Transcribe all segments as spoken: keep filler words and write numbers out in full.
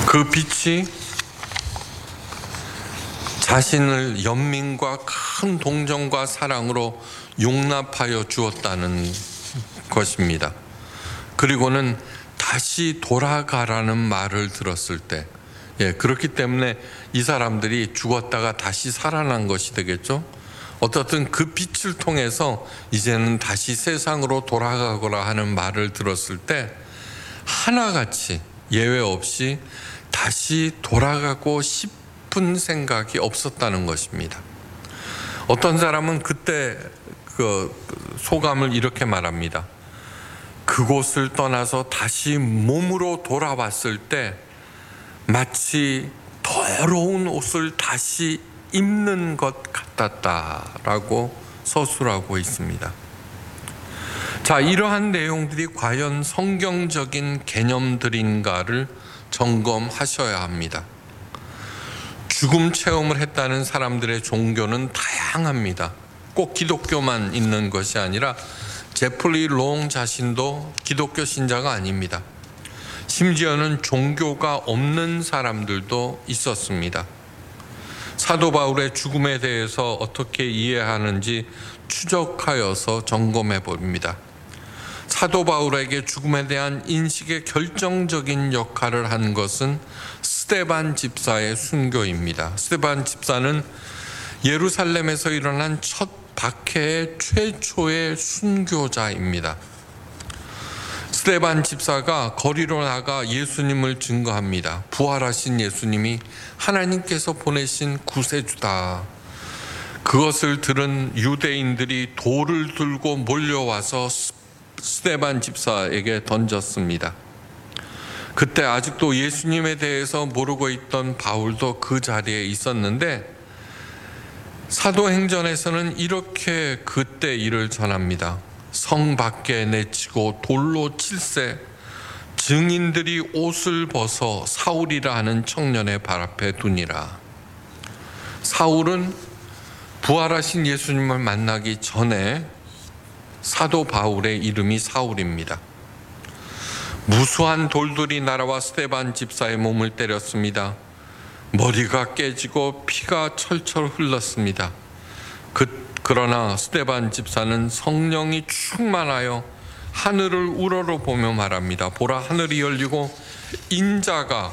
그 빛이 자신을 연민과 큰 동정과 사랑으로 용납하여 주었다는 것입니다. 그리고는 다시 돌아가라는 말을 들었을 때, 예, 그렇기 때문에 이 사람들이 죽었다가 다시 살아난 것이 되겠죠. 어떻든 그 빛을 통해서 이제는 다시 세상으로 돌아가거라 하는 말을 들었을 때 하나같이 예외 없이 다시 돌아가고 싶은 생각이 없었다는 것입니다. 어떤 사람은 그때 그 소감을 이렇게 말합니다. 그곳을 떠나서 다시 몸으로 돌아왔을 때 마치 더러운 옷을 다시 입는 것 같았다라고 서술하고 있습니다. 자, 이러한 내용들이 과연 성경적인 개념들인가를 점검하셔야 합니다. 죽음 체험을 했다는 사람들의 종교는 다양합니다. 꼭 기독교만 있는 것이 아니라 제프리 롱 자신도 기독교 신자가 아닙니다. 심지어는 종교가 없는 사람들도 있었습니다. 사도 바울의 죽음에 대해서 어떻게 이해하는지 추적하여서 점검해 봅니다. 사도 바울에게 죽음에 대한 인식의 결정적인 역할을 한 것은 스데반 집사의 순교입니다. 스데반 집사는 예루살렘에서 일어난 첫 박해의 최초의 순교자입니다. 스데반 집사가 거리로 나가 예수님을 증거합니다. 부활하신 예수님이 하나님께서 보내신 구세주다. 그것을 들은 유대인들이 돌을 들고 몰려와서 스데반 집사에게 던졌습니다. 그때 아직도 예수님에 대해서 모르고 있던 바울도 그 자리에 있었는데 사도행전에서는 이렇게 그때 일을 전합니다. 성 밖에 내치고 돌로 칠세 증인들이 옷을 벗어 사울이라 하는 청년의 발 앞에 두니라. 사울은 부활하신 예수님을 만나기 전에 사도 바울의 이름이 사울입니다. 무수한 돌들이 날아와 스데반 집사의 몸을 때렸습니다. 머리가 깨지고 피가 철철 흘렀습니다. 그, 그러나 스데반 집사는 성령이 충만하여 하늘을 우러러보며 말합니다. 보라, 하늘이 열리고 인자가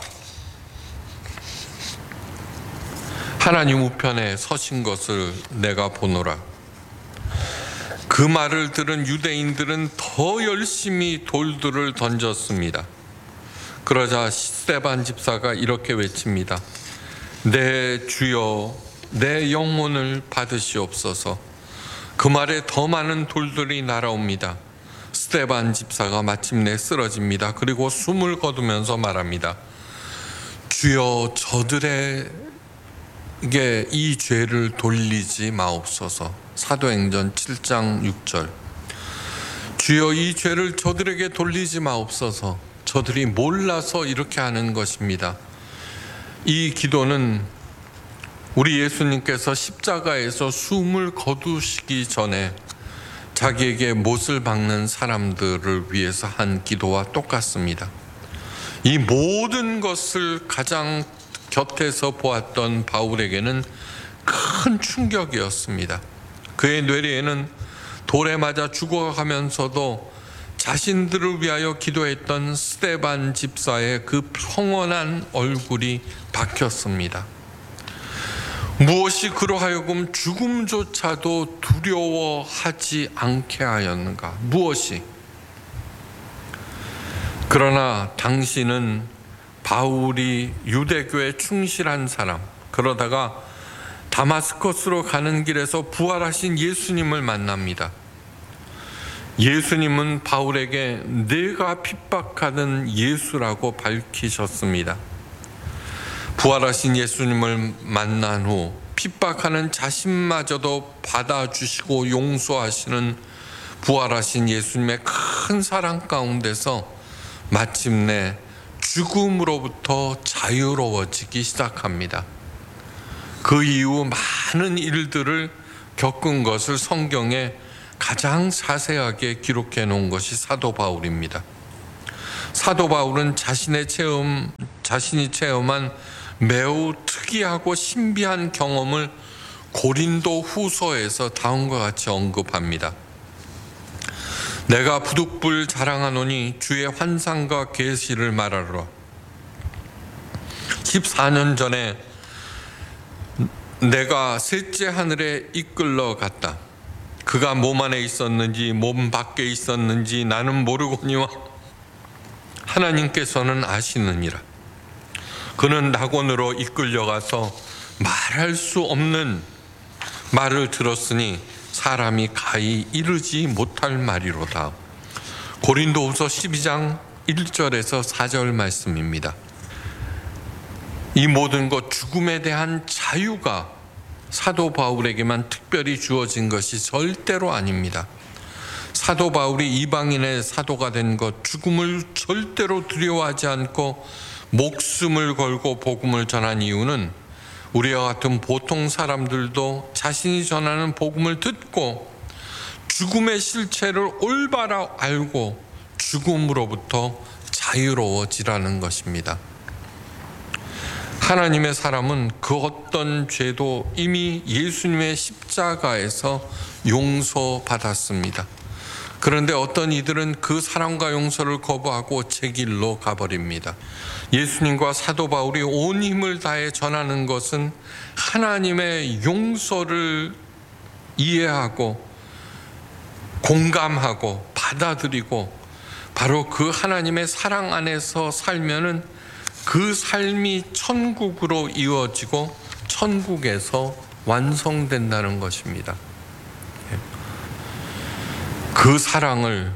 하나님 우편에 서신 것을 내가 보노라. 그 말을 들은 유대인들은 더 열심히 돌들을 던졌습니다. 그러자 스데반 집사가 이렇게 외칩니다. 내 주여, 내 영혼을 받으시옵소서. 그 말에 더 많은 돌들이 날아옵니다. 스데반 집사가 마침내 쓰러집니다. 그리고 숨을 거두면서 말합니다. 주여, 저들에게 이 죄를 돌리지 마옵소서. 사도행전 칠 장 육 절. 주여, 이 죄를 저들에게 돌리지 마옵소서. 저들이 몰라서 이렇게 하는 것입니다. 이 기도는 우리 예수님께서 십자가에서 숨을 거두시기 전에 자기에게 못을 박는 사람들을 위해서 한 기도와 똑같습니다. 이 모든 것을 가장 곁에서 보았던 바울에게는 큰 충격이었습니다. 그의 뇌리에는 돌에 맞아 죽어가면서도 자신들을 위하여 기도했던 스데반 집사의 그 평온한 얼굴이 박혔습니다. 무엇이 그로 하여금 죽음조차도 두려워하지 않게 하였는가? 무엇이? 그러나 당신은 바울이 유대교에 충실한 사람, 그러다가 다마스커스로 가는 길에서 부활하신 예수님을 만납니다. 예수님은 바울에게 내가 핍박하는 예수라고 밝히셨습니다. 부활하신 예수님을 만난 후 핍박하는 자신마저도 받아주시고 용서하시는 부활하신 예수님의 큰 사랑 가운데서 마침내 죽음으로부터 자유로워지기 시작합니다. 그 이후 많은 일들을 겪은 것을 성경에 가장 자세하게 기록해 놓은 것이 사도 바울입니다. 사도 바울은 자신의 체험, 자신이 체험한 매우 특이하고 신비한 경험을 고린도 후서에서 다음과 같이 언급합니다. 내가 부득불 자랑하노니 주의 환상과 계시를 말하노라. 십사 년 전에 내가 셋째 하늘에 이끌러 갔다. 그가 몸 안에 있었는지 몸 밖에 있었는지 나는 모르거니와 하나님께서는 아시느니라. 그는 낙원으로 이끌려가서 말할 수 없는 말을 들었으니 사람이 가히 이르지 못할 말이로다. 고린도후서 십이 장 일 절에서 사 절 말씀입니다. 이 모든 것, 죽음에 대한 자유가 사도 바울에게만 특별히 주어진 것이 절대로 아닙니다. 사도 바울이 이방인의 사도가 된 것, 죽음을 절대로 두려워하지 않고 목숨을 걸고 복음을 전한 이유는 우리와 같은 보통 사람들도 자신이 전하는 복음을 듣고 죽음의 실체를 올바로 알고 죽음으로부터 자유로워지라는 것입니다. 하나님의 사람은 그 어떤 죄도 이미 예수님의 십자가에서 용서받았습니다. 그런데 어떤 이들은 그 사랑과 용서를 거부하고 제 길로 가버립니다. 예수님과 사도 바울이 온 힘을 다해 전하는 것은 하나님의 용서를 이해하고 공감하고 받아들이고 바로 그 하나님의 사랑 안에서 살면은 그 삶이 천국으로 이어지고 천국에서 완성된다는 것입니다. 그 사랑을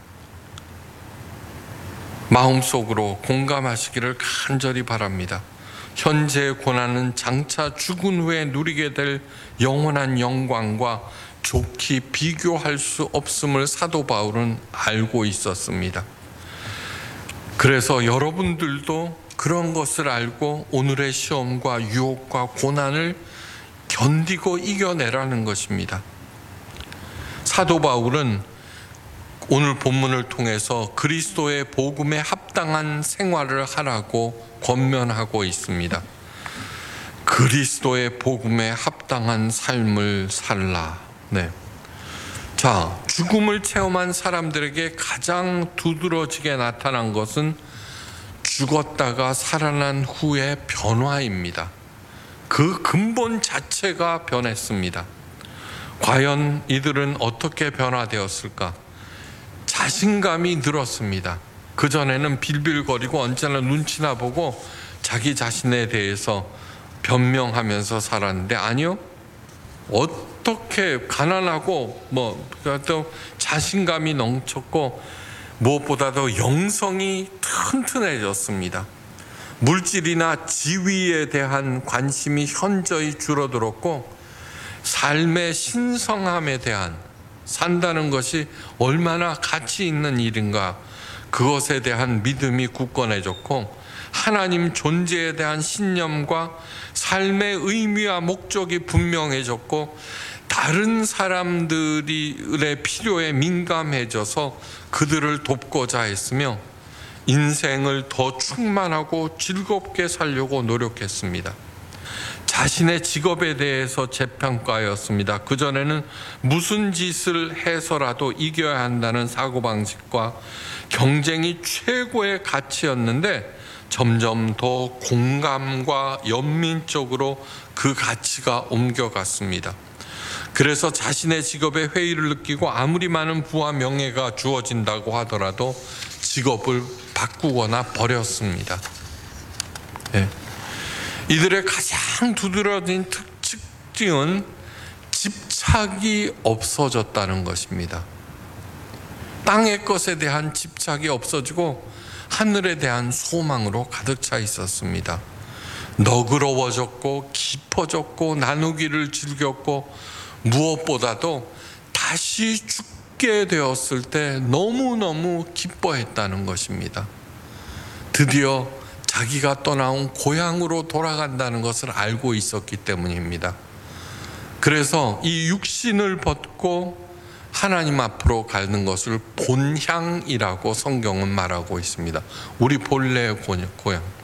마음속으로 공감하시기를 간절히 바랍니다. 현재의 고난은 장차 죽은 후에 누리게 될 영원한 영광과 좋게 비교할 수 없음을 사도 바울은 알고 있었습니다. 그래서 여러분들도 그런 것을 알고 오늘의 시험과 유혹과 고난을 견디고 이겨내라는 것입니다. 사도 바울은 오늘 본문을 통해서 그리스도의 복음에 합당한 생활을 하라고 권면하고 있습니다. 그리스도의 복음에 합당한 삶을 살라. 네. 자, 죽음을 체험한 사람들에게 가장 두드러지게 나타난 것은 죽었다가 살아난 후의 변화입니다. 그 근본 자체가 변했습니다. 과연 이들은 어떻게 변화되었을까? 자신감이 늘었습니다. 그전에는 빌빌거리고 언제나 눈치나 보고 자기 자신에 대해서 변명하면서 살았는데 아니요. 어떻게 가난하고 뭐 또 자신감이 넘쳤고 무엇보다도 영성이 튼튼해졌습니다. 물질이나 지위에 대한 관심이 현저히 줄어들었고 삶의 신성함에 대한 산다는 것이 얼마나 가치 있는 일인가 그것에 대한 믿음이 굳건해졌고 하나님 존재에 대한 신념과 삶의 의미와 목적이 분명해졌고 다른 사람들의 필요에 민감해져서 그들을 돕고자 했으며 인생을 더 충만하고 즐겁게 살려고 노력했습니다. 자신의 직업에 대해서 재평가였습니다. 그전에는 무슨 짓을 해서라도 이겨야 한다는 사고방식과 경쟁이 최고의 가치였는데 점점 더 공감과 연민적으로 그 가치가 옮겨갔습니다. 그래서 자신의 직업에 회의를 느끼고 아무리 많은 부와 명예가 주어진다고 하더라도 직업을 바꾸거나 버렸습니다. 네. 이들의 가장 두드러진 특징은 집착이 없어졌다는 것입니다. 땅의 것에 대한 집착이 없어지고 하늘에 대한 소망으로 가득 차 있었습니다. 너그러워졌고 깊어졌고 나누기를 즐겼고 무엇보다도 다시 죽게 되었을 때 너무너무 기뻐했다는 것입니다. 드디어 자기가 떠나온 고향으로 돌아간다는 것을 알고 있었기 때문입니다. 그래서 이 육신을 벗고 하나님 앞으로 가는 것을 본향이라고 성경은 말하고 있습니다. 우리 본래의 고향.